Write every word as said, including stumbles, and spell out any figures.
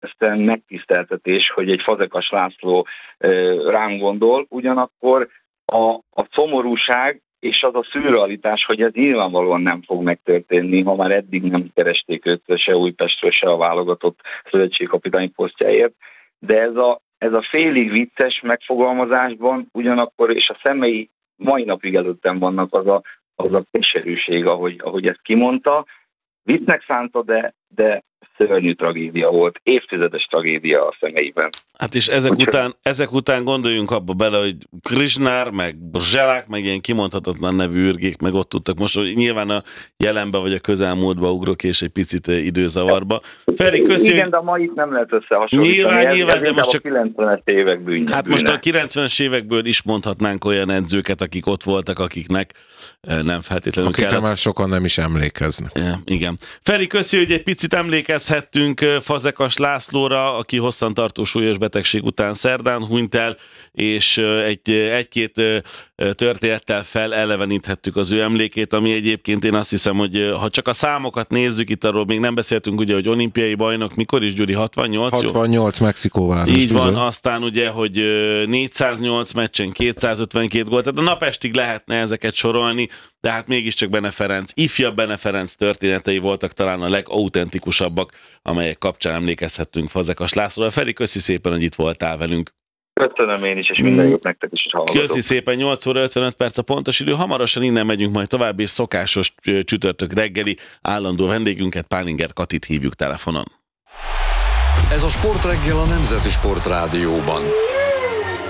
elképesztően megtiszteltetés, hogy egy Fazekas László rám gondol, ugyanakkor a, a szomorúság és az a szürrealitás, hogy ez nyilvánvalóan nem fog megtörténni, ha már eddig nem keresték őt se Újpestről, se a válogatott szövetségkapitány posztjáért, de ez a, ez a félig vicces megfogalmazásban ugyanakkor, és a szemei mai napig előttem vannak, az a, az a keserűség, ahogy, ahogy ezt kimondta. Viccnek szánta, de, de szörnyű tragédia volt, évtizedes tragédia a szemeiben. Hát és ezek, Úgyhogy... után, ezek után gondoljunk abba bele, hogy Krisnár, meg Brzselák, meg ilyen kimondhatatlan nevű ürgék, meg ott tudtak most, hogy nyilván a jelenbe vagy a közelmúltba ugrok, és egy picit időzavarba. Feri, köszi, igen, de a mait nem lehet összehasonlítani. Nyilván, ez, nyilván, ez de most csak... a kilencvenes évek bűnje. Hát most a kilencvenes évekből is mondhatnánk olyan edzőket, akik ott voltak, akiknek nem feltétlenül Akikre kellett. már sokan nem is emlékeznek. Ja, igen. Feri, köszi, hogy egy picit emlékezhettünk Fazekas Lászlóra, aki hosszantartó súlyos betegség után szerdán hunyt el, és egy, egy-két történettel feleleveníthettük az ő emlékét, ami egyébként én azt hiszem, hogy ha csak a számokat nézzük, itt arról még nem beszéltünk, ugye, hogy olimpiai bajnok, mikor is, Gyuri, hatvannyolc? hatvannyolc Mexikóváros. Így van, bizony. Aztán ugye, hogy négyszáznyolc meccsen, kétszázötvenkét gólt, tehát a napestig lehetne ezeket sorolni, de hát mégiscsak Bene Ferenc, ifjabb Bene Ferenc történetei voltak talán a legautentikusabbak, amelyek kapcsán emlékezhettünk Fazekas Lászlóra. Feri, köszi szépen, hogy itt voltál velünk. Köszönöm én is, és minden jót nektek is, hogy hallgatok. Köszi szépen, nyolc óra ötvenöt perc a pontos idő. Hamarosan innen megyünk majd tovább, és szokásos csütörtök reggeli állandó vendégünket, Pálinger Katit hívjuk telefonon. Ez a Sportreggel a Nemzeti Sportrádióban.